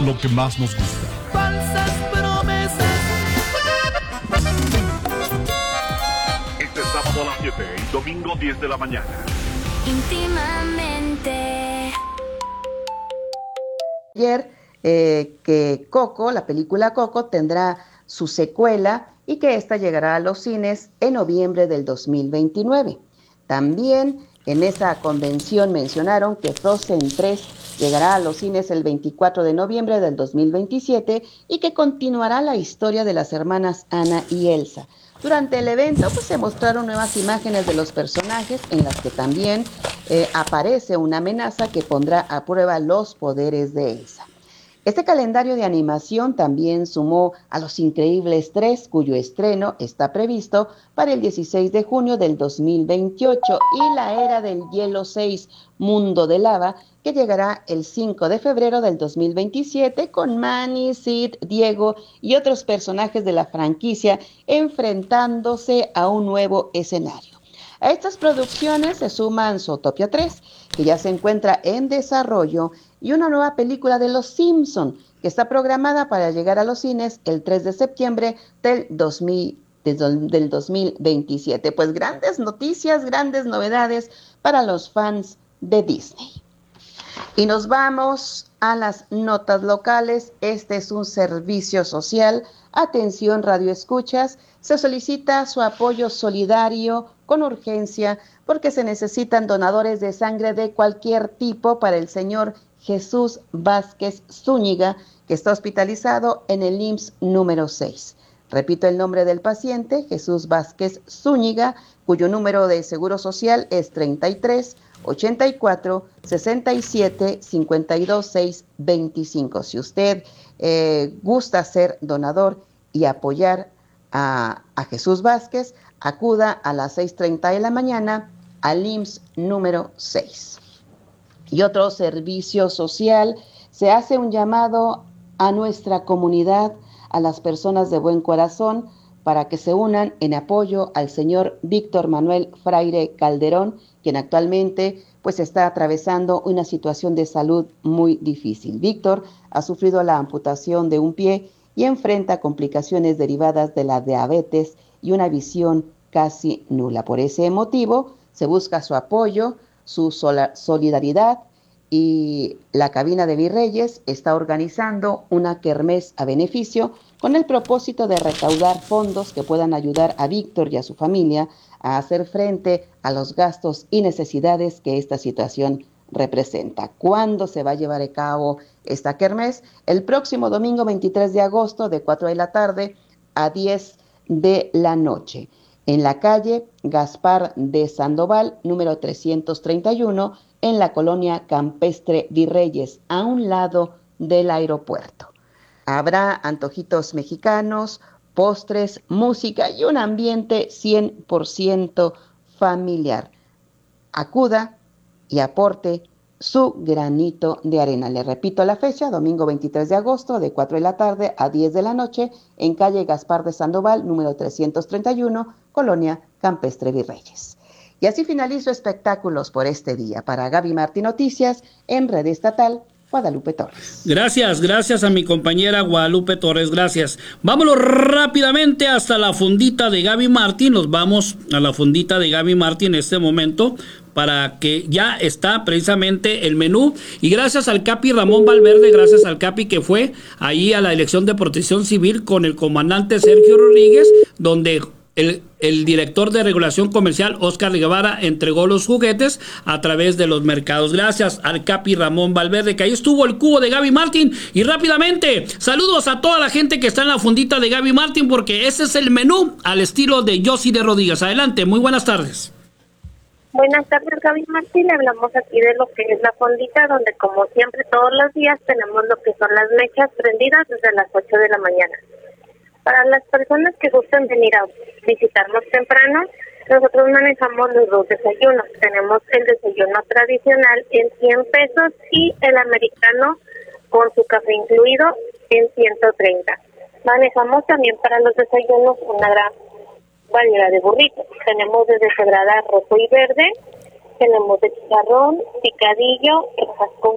lo que más nos gusta. Falsas promesas. Este sábado a las 7 y domingo 10 de la mañana. Íntimamente. Ayer que Coco, la película Coco, tendrá su secuela y que esta llegará a los cines en noviembre del 2029. También en esa convención mencionaron que Frozen 3 llegará a los cines el 24 de noviembre del 2027 y que continuará la historia de las hermanas Anna y Elsa. Durante el evento se mostraron nuevas imágenes de los personajes en las que también aparece una amenaza que pondrá a prueba los poderes de Elsa. Este calendario de animación también sumó a Los Increíbles 3, cuyo estreno está previsto para el 16 de junio del 2028, y La Era del Hielo 6, Mundo de Lava, que llegará el 5 de febrero del 2027 con Manny, Sid, Diego y otros personajes de la franquicia enfrentándose a un nuevo escenario. A estas producciones se suman Zootopia 3, que ya se encuentra en desarrollo, y una nueva película de Los Simpson, que está programada para llegar a los cines el 3 de septiembre del 2027. Pues grandes noticias, grandes novedades para los fans de Disney. Y nos vamos a las notas locales. Este es un servicio social. Atención, radioescuchas, se solicita su apoyo solidario con urgencia porque se necesitan donadores de sangre de cualquier tipo para el señor Jesús Vázquez Zúñiga, que está hospitalizado en el IMSS número 6. Repito el nombre del paciente, Jesús Vázquez Zúñiga, cuyo número de seguro social es 33 84 67 52 625. Si usted gusta ser donador y apoyar a Jesús Vázquez, acuda a las 6:30 de la mañana al IMSS número 6. Y otro servicio social, se hace un llamado a nuestra comunidad, a las personas de buen corazón, para que se unan en apoyo al señor Víctor Manuel Fraire Calderón, quien actualmente está atravesando una situación de salud muy difícil. Víctor ha sufrido la amputación de un pie y enfrenta complicaciones derivadas de la diabetes y una visión casi nula. Por ese motivo, se busca su apoyo, su solidaridad, y la cabina de Virreyes está organizando una kermés a beneficio con el propósito de recaudar fondos que puedan ayudar a Víctor y a su familia a hacer frente a los gastos y necesidades que esta situación representa. ¿Cuándo se va a llevar a cabo esta kermés? El próximo domingo 23 de agosto de 4 de la tarde a 10 de la noche. En la calle Gaspar de Sandoval, número 331, en la colonia Campestre Virreyes, a un lado del aeropuerto. Habrá antojitos mexicanos, postres, música y un ambiente 100% familiar. Acuda y aporte su granito de arena. Le repito la fecha, domingo 23 de agosto, de 4 de la tarde a 10 de la noche, en calle Gaspar de Sandoval, número 331, colonia Campestre Virreyes. Y así finalizo espectáculos por este día. Para Gaby Martí Noticias, en Red Estatal, Guadalupe Torres. Gracias a mi compañera Guadalupe Torres, gracias. Vámonos rápidamente hasta la fundita de Gaby Martí. Nos vamos a la fundita de Gaby Martí en este momento, para que ya está precisamente el menú. Y gracias al Capi Ramón Valverde, gracias al Capi que fue ahí a la elección de Protección Civil con el comandante Sergio Rodríguez, donde el director de regulación comercial Oscar Guevara entregó los juguetes a través de los mercados. Gracias al Capi Ramón Valverde, que ahí estuvo el cubo de Gaby Martín. Y rápidamente, saludos a toda la gente que está en la fundita de Gaby Martín, porque ese es el menú al estilo de Yossi de Rodríguez. Adelante, muy buenas tardes. Buenas tardes, Gaby Martín. Hablamos aquí de lo que es la fondita, donde como siempre todos los días tenemos lo que son las mechas prendidas desde las 8 de la mañana. Para las personas que gusten venir a visitarnos temprano, nosotros manejamos los dos desayunos. Tenemos el desayuno tradicional en 100 pesos y el americano con su café incluido en 130. Manejamos también para los desayunos una gran variedad de burritos. Tenemos desde cebrada rojo y verde, tenemos de chicharrón, picadillo, hojas con